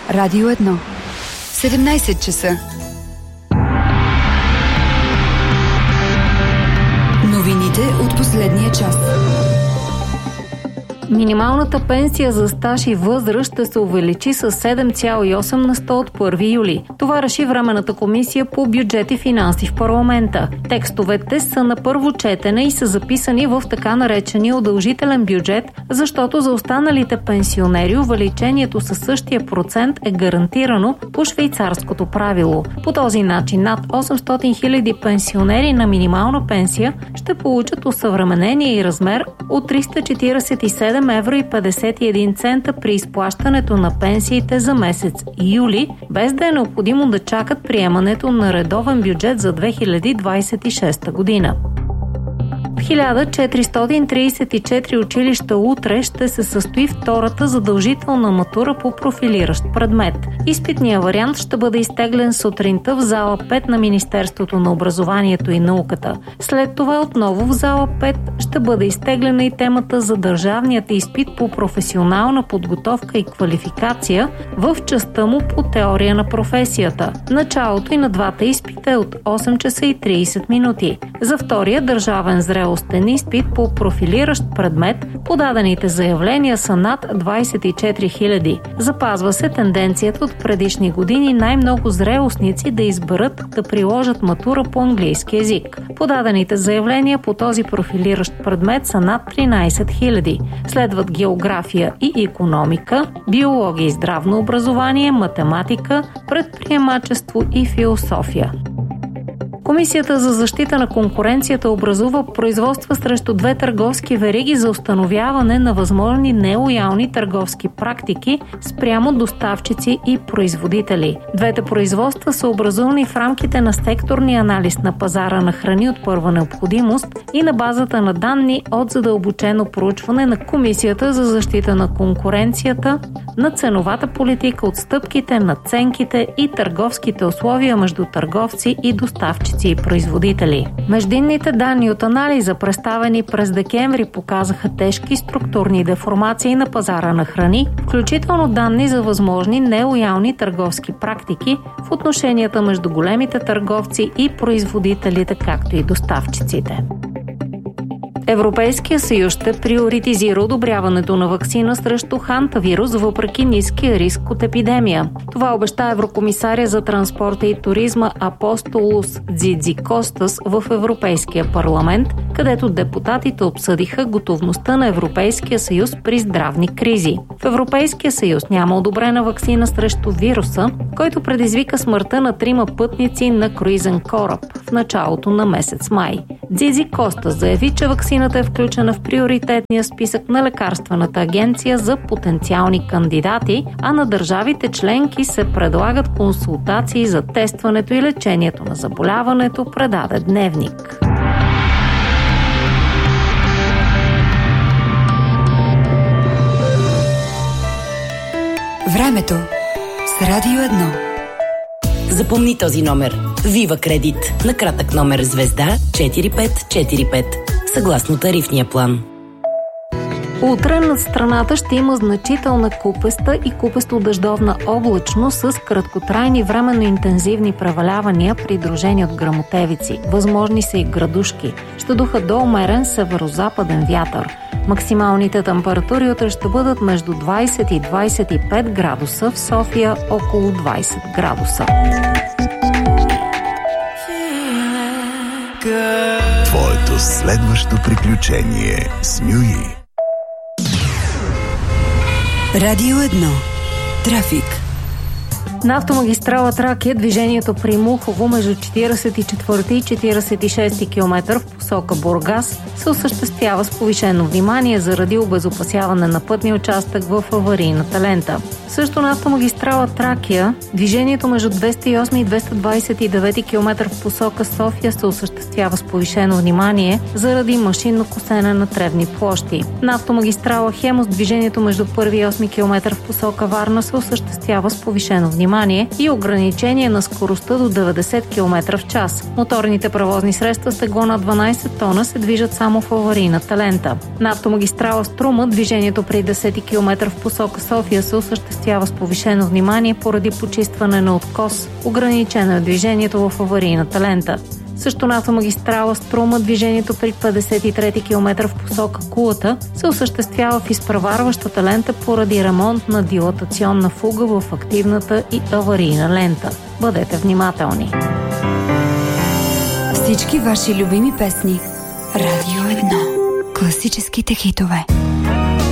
Радио 1. 17 часа. Новините от последния час. Минималната пенсия за стаж и възраст ще се увеличи с 7,8 на 100 от 1 юли. Това реши Временната комисия по бюджет и финанси в парламента. Текстовете са на първо четене и са записани в така наречения удължителен бюджет, защото за останалите пенсионери увеличението със същия процент е гарантирано по швейцарското правило. По този начин над 800 000 пенсионери на минимална пенсия ще получат осъвременение и размер от 347 евро и 51 цента при изплащането на пенсиите за месец юли, без да е необходимо да чакат приемането на редовен бюджет за 2026 година. В 1434 училища утре ще се състои втората задължителна матура по профилиращ предмет. Изпитният вариант ще бъде изтеглен сутринта в зала 5 на Министерството на образованието и науката. След това отново в зала 5 ще бъде изтеглена и темата за държавният изпит по професионална подготовка и квалификация в частта му по теория на професията. Началото и на двата изпита е от 8 часа и 30 минути. За втория държавен зрелостен изпит по профилиращ предмет подадените заявления са над 24 000. Запазва се тенденцията от предишни години най-много зрелостници да изберат да приложат матура по английски език. Подадените заявления по този профилиращ предмет са над 13 000. Следват география и икономика, биология и здравно образование, математика, предприемачество и философия. Комисията за защита на конкуренцията образува производства срещу 2 търговски вериги за установяване на възможни нелоялни търговски практики спрямо доставчици и производители. Двете производства са образувани в рамките на секторния анализ на пазара на храни от първа необходимост и на базата на данни от задълбочено проучване на Комисията за защита на конкуренцията, на ценовата политика, отстъпките, надценките и търговските условия между търговци и доставчици и производители. Междинните данни от анализа, представени през декември, показаха тежки структурни деформации на пазара на храни, включително данни за възможни нелоялни търговски практики в отношенията между големите търговци и производителите, както и доставчиците. Европейския съюз ще приоритизира одобряването на ваксина срещу хантавирус въпреки ниския риск от епидемия. Това обеща еврокомисаря за транспорта и туризма Апостолос Дзидзикостас в Европейския парламент, където депутатите обсъдиха готовността на Европейския съюз при здравни кризи. В Европейския съюз няма одобрена ваксина срещу вируса, който предизвика смъртта на 3 пътници на круизен кораб в началото на месец май. Дзидзикостас заяви, че ваксината е включена в приоритетния списък на лекарствената агенция за потенциални кандидати, а на държавите членки се предлагат консултации за тестването и лечението на заболяването, предаде Дневник. Времето с Радио 1. Запомни този номер. Вива Кредит. На кратък номер звезда 4545. Съгласно тарифния план. Утре над страната ще има значителна купеста и купесто-дъждовна облачност с краткотрайни временно интензивни превалявания, придружени от гръмотевици. Възможни са и градушки. Ще духа до умерен северо-западен вятър. Максималните температури утре ще бъдат между 20 и 25 градуса, в София около 20 градуса. Твоето следващо приключение с Мюи. Радио 1. Трафик. На автомагистрала Тракия движението при Мухово между 44 и 46 км в посока Бургас се осъществява с повишено внимание заради обезопасяване на пътния участък в аварийната лента. Също на автомагистрала Тракия движението между 208 и 229 км в посока София се осъществява с повишено внимание заради машинно косене на тревни площи. На автомагистрала Хемус движението между 1 и 8 км в посока Варна се осъществява с повишено внимание внимание и ограничение на скоростта до 90 км в час. Моторните превозни средства с тегло на 12 тона се движат само в аварийната лента. На автомагистрала Струма движението при 10 км в посока София се осъществява с повишено внимание поради почистване на откос. Ограничено е движението в аварийната лента. Също на автомагистрала Струма движението при 53 км в посока Кулата се осъществява в изпреварващата лента поради ремонт на дилатационна фуга в активната и аварийна лента. Бъдете внимателни! Всички ваши любими песни. Радио 1. Класическите хитове.